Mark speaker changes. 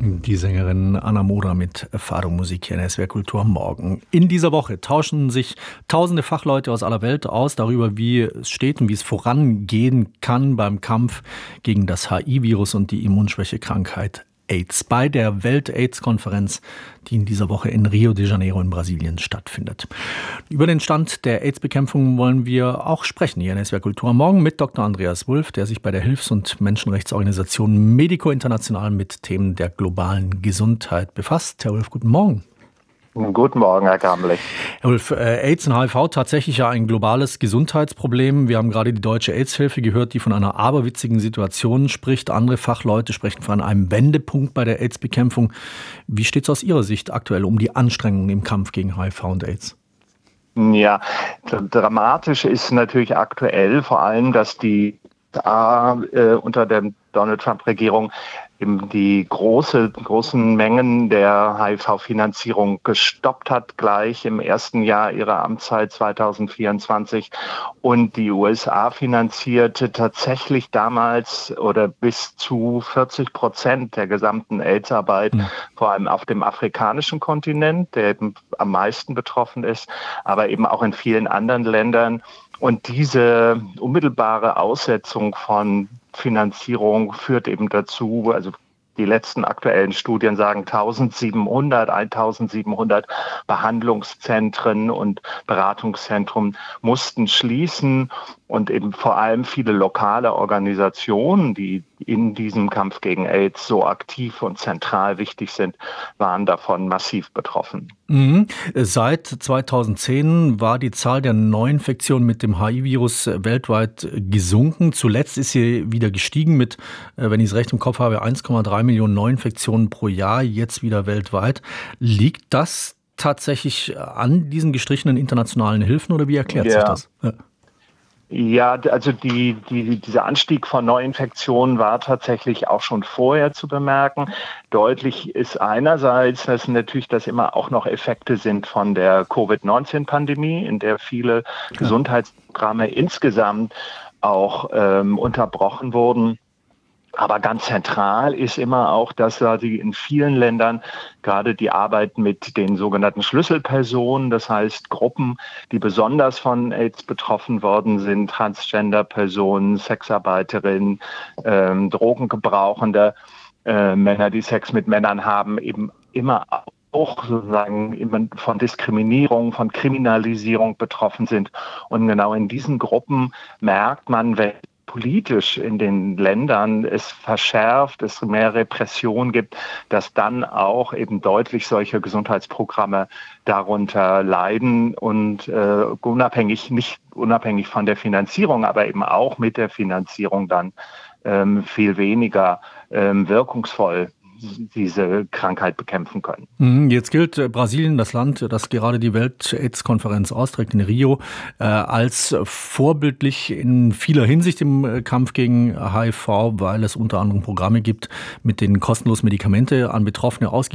Speaker 1: Die Sängerin Anna Moder mit Fado Musik hier in SWR Kultur am Morgen. In dieser Woche tauschen sich tausende Fachleute aus aller Welt aus darüber, wie es steht und wie es vorangehen kann beim Kampf gegen das HIV-Virus und die Immunschwächekrankheit AIDS bei der Welt-AIDS-Konferenz, die in dieser Woche in Rio de Janeiro in Brasilien stattfindet. Über den Stand der AIDS-Bekämpfung wollen wir auch sprechen hier in SWR Kultur am Morgen mit Dr. Andreas Wulff, der sich bei der Hilfs- und Menschenrechtsorganisation Medico International mit Themen der globalen Gesundheit befasst. Herr Wulff, guten Morgen.
Speaker 2: Guten Morgen, Herr Gamlich.
Speaker 1: Herr Wulff, AIDS und HIV tatsächlich ja ein globales Gesundheitsproblem. Wir haben gerade die Deutsche AIDS-Hilfe gehört, die von einer aberwitzigen Situation spricht. Andere Fachleute sprechen von einem Wendepunkt bei der AIDS-Bekämpfung. Wie steht es aus Ihrer Sicht aktuell um die Anstrengungen im Kampf gegen HIV und AIDS?
Speaker 2: Ja, dramatisch ist natürlich aktuell vor allem, dass die USA unter der Donald-Trump-Regierung eben die großen Mengen der HIV-Finanzierung gestoppt hat, gleich im ersten Jahr ihrer Amtszeit 2024. Und die USA finanzierte tatsächlich damals oder bis zu 40% der gesamten AIDS-Arbeit, vor allem auf dem afrikanischen Kontinent, der eben am meisten betroffen ist, aber eben auch in vielen anderen Ländern. Und diese unmittelbare Aussetzung von Finanzierung führt eben dazu, also die letzten aktuellen Studien sagen 1700 Behandlungszentren und Beratungszentren mussten schließen und eben vor allem viele lokale Organisationen, die in diesem Kampf gegen AIDS so aktiv und zentral wichtig sind, waren davon massiv betroffen.
Speaker 1: Seit 2010 war die Zahl der Neuinfektionen mit dem HIV-Virus weltweit gesunken. Zuletzt ist sie wieder gestiegen mit, wenn ich es recht im Kopf habe, 1,3 Millionen Neuinfektionen pro Jahr, jetzt wieder weltweit. Liegt das tatsächlich an diesen gestrichenen internationalen Hilfen oder wie erklärt sich das?
Speaker 2: Ja, also dieser Anstieg von Neuinfektionen war tatsächlich auch schon vorher zu bemerken. Deutlich ist einerseits, dass natürlich das immer auch noch Effekte sind von der Covid-19-Pandemie, in der viele Gesundheitsprogramme insgesamt auch unterbrochen wurden. Aber ganz zentral ist immer auch, dass in vielen Ländern gerade die Arbeit mit den sogenannten Schlüsselpersonen, das heißt Gruppen, die besonders von AIDS betroffen worden sind, Transgender-Personen, Sexarbeiterinnen, Drogengebrauchende, Männer, die Sex mit Männern haben, eben immer auch sozusagen immer von Diskriminierung, von Kriminalisierung betroffen sind. Und genau in diesen Gruppen merkt man, wenn politisch in den Ländern es verschärft, es mehr Repression gibt, dass dann auch eben deutlich solche Gesundheitsprogramme darunter leiden und unabhängig von der Finanzierung, aber eben auch mit der Finanzierung dann viel weniger wirkungsvoll diese Krankheit bekämpfen können.
Speaker 1: Jetzt gilt Brasilien, das Land, das gerade die Welt-AIDS-Konferenz austrägt in Rio, als vorbildlich in vieler Hinsicht im Kampf gegen HIV, weil es unter anderem Programme gibt, mit denen kostenlos Medikamente an Betroffene ausgegeben